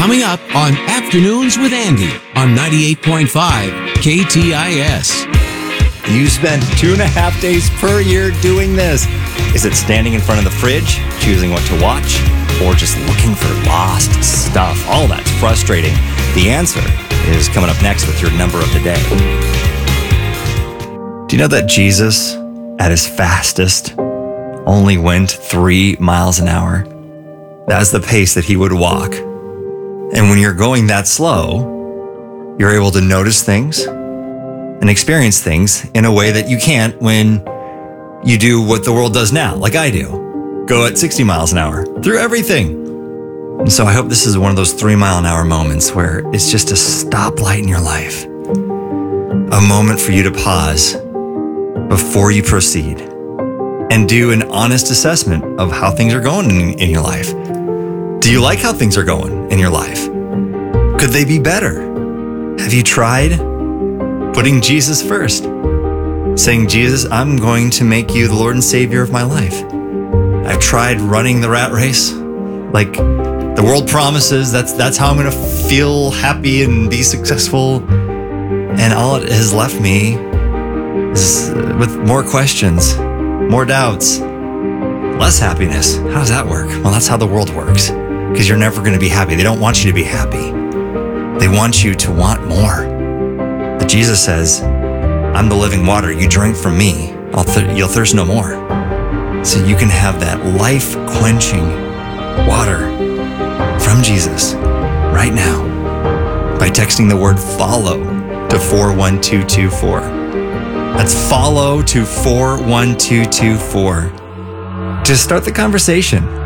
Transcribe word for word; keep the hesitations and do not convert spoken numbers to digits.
Coming up on Afternoons with Andy on ninety-eight point five K T I S. You spend two and a half days per year doing this. Is it standing in front of the fridge, choosing what to watch, or just looking for lost stuff? All that's frustrating. The answer is coming up next with your number of the day. Do you know that Jesus, at his fastest, only went three miles an hour? That's the pace that he would walk. And when you're going that slow, you're able to notice things and experience things in a way that you can't when you do what the world does now, like I do. Go at sixty miles an hour through everything. And so I hope this is one of those three mile an hour moments where it's just a stoplight in your life. A moment for you to pause before you proceed and do an honest assessment of how things are going in, in your life. Do you like how things are going in your life? Could they be better? Have you tried putting Jesus first? Saying, Jesus, I'm going to make you the Lord and Savior of my life. I've tried running the rat race. Like the world promises, that's that's how I'm going to feel happy and be successful. And all it has left me is with more questions, more doubts, less happiness. How does that work? Well, that's how the world works. Because you're never going to be happy. They don't want you to be happy. They want you to want more. But Jesus says, I'm the living water. You drink from me, I'll th- you'll thirst no more. So you can have that life-quenching water from Jesus right now by texting the word follow to four one two two four. That's follow to four one two two four. To start the conversation